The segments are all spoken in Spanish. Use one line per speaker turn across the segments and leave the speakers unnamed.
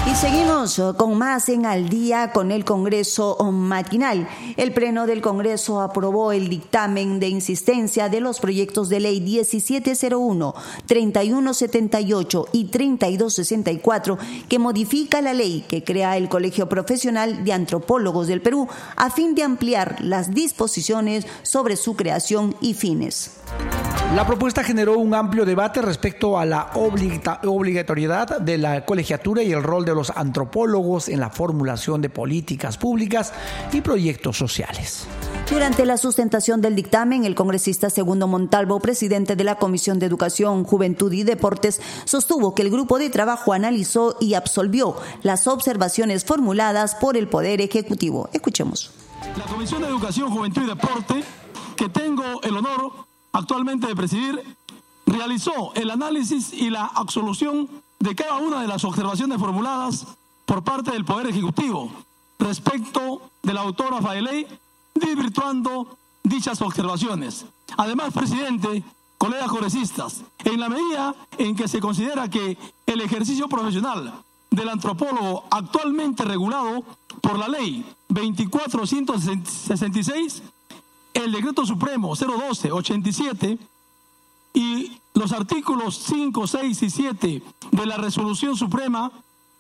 Y seguimos con más en Al Día con el Congreso matinal. El Pleno del Congreso aprobó el dictamen de insistencia de los proyectos de ley 1701, 3178 y 3264 que modifica la ley que crea el Colegio Profesional de Antropólogos del Perú a fin de ampliar las disposiciones sobre su creación y fines.
La propuesta generó un amplio debate respecto a la obligatoriedad de la colegiatura y el rol de los antropólogos en la formulación de políticas públicas y proyectos sociales.
Durante la sustentación del dictamen, el congresista Segundo Montalvo, presidente de la Comisión de Educación, Juventud y Deportes, sostuvo que el grupo de trabajo analizó y absolvió las observaciones formuladas por el Poder Ejecutivo. Escuchemos.
La Comisión de Educación, Juventud y Deporte, que tengo el honor actualmente de presidir, realizó el análisis y la absolución de cada una de las observaciones formuladas por parte del Poder Ejecutivo respecto de la autógrafa de ley, desvirtuando dichas observaciones. Además, presidente, colegas congresistas, en la medida en que se considera que el ejercicio profesional del antropólogo actualmente regulado por la ley 2466, el Decreto Supremo 012-87 y los artículos 5, 6 y 7 de la Resolución Suprema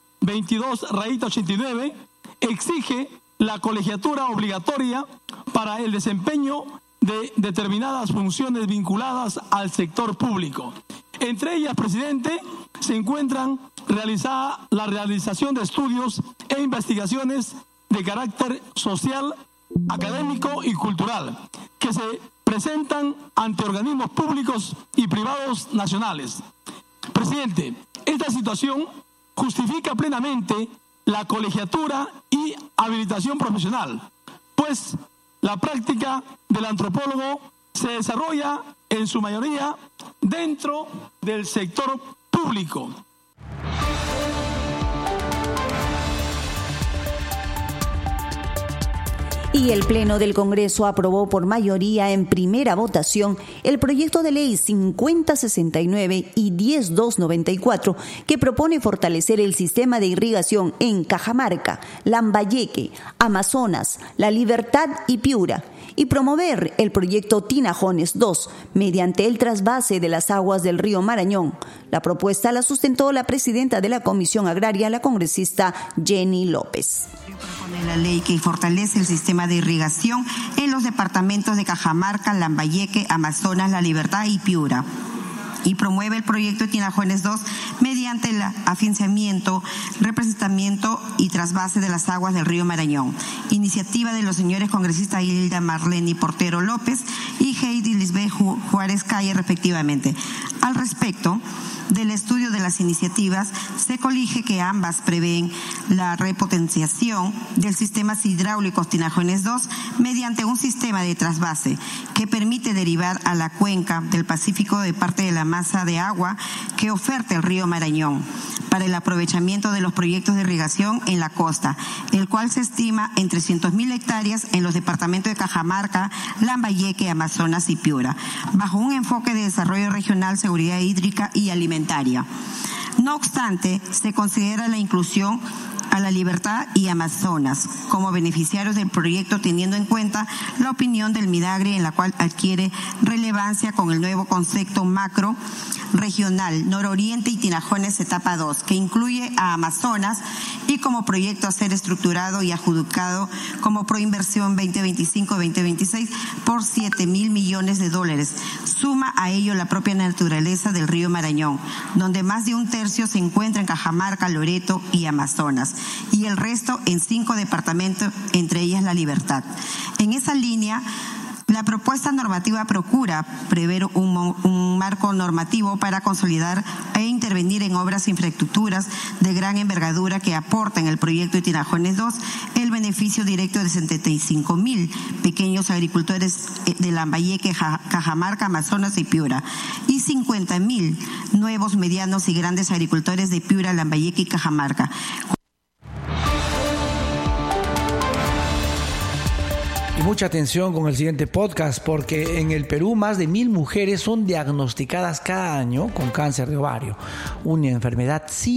22-89 exige la colegiatura obligatoria para el desempeño de determinadas funciones vinculadas al sector público. Entre ellas, presidente, se encuentran la realización de estudios e investigaciones de carácter social, académico y cultural, que se presentan ante organismos públicos y privados nacionales. Presidente, esta situación justifica plenamente la colegiatura y habilitación profesional, pues la práctica del antropólogo se desarrolla en su mayoría dentro del sector público.
Y el Pleno del Congreso aprobó por mayoría en primera votación el proyecto de ley 5069 y 10294 que propone fortalecer el sistema de irrigación en Cajamarca, Lambayeque, Amazonas, La Libertad y Piura, y promover el proyecto Tinajones 2 mediante el trasvase de las aguas del río Marañón. La propuesta la sustentó la presidenta de la Comisión Agraria, la congresista Jenny López.
La ley que fortalece el sistema de irrigación en los departamentos de Cajamarca, Lambayeque, Amazonas, La Libertad y Piura, y promueve el proyecto Tinajones 2 mediante el afianzamiento, representamiento y trasvase de las aguas del río Marañón. Iniciativa de los señores congresistas Hilda Marlene Portero López y Heidi Lisbeth Juárez Calle, respectivamente. Al respecto del estudio de las iniciativas, se colige que ambas prevén la repotenciación del sistema hidráulico Tinajones 2 mediante un sistema de trasvase que permite derivar a la cuenca del Pacífico de parte de la masa de agua que oferta el río Marañón para el aprovechamiento de los proyectos de irrigación en la costa, el cual se estima en 300.000 hectáreas en los departamentos de Cajamarca, Lambayeque, Amazonas y Piura, bajo un enfoque de desarrollo regional, seguridad hídrica y alimentaria. No obstante, se considera la inclusión a La Libertad y Amazonas como beneficiarios del proyecto, teniendo en cuenta la opinión del Midagre, en la cual adquiere relevancia con el nuevo concepto macro regional Nororiente y Tinajones etapa 2, que incluye a Amazonas, y como proyecto a ser estructurado y adjudicado como proinversión 2025-2026 por $7.000 millones. Suma a ello la propia naturaleza del río Marañón, donde más de un tercio se encuentra en Cajamarca, Loreto y Amazonas, y el resto en 5 departamentos, entre ellas La Libertad. En esa línea, la propuesta normativa procura prever un marco normativo para consolidar e intervenir en obras e infraestructuras de gran envergadura que aportan el proyecto de Tinajones 2 el beneficio directo de 75.000 pequeños agricultores de Lambayeque, Cajamarca, Amazonas y Piura, y 50.000 nuevos medianos y grandes agricultores de Piura, Lambayeque y Cajamarca.
Y mucha atención con el siguiente podcast, porque en el Perú más de 1.000 mujeres son diagnosticadas cada año con cáncer de ovario, una enfermedad